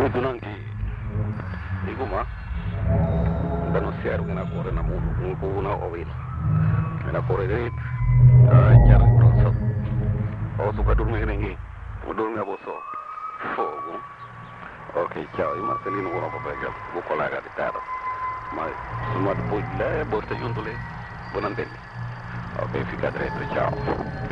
Dunanki, iguma, dano siaru ngena kore na munu, ngku na owil, ngena kore gait, jar bronso, o suka durmi ngi, durmi aboso, fogo. Ok, ciao, io Marcelino uno proprio bu collega di terra, ma insomma poi lei borta giunto lei, buon antenni. Ok, fica dentro, ciao.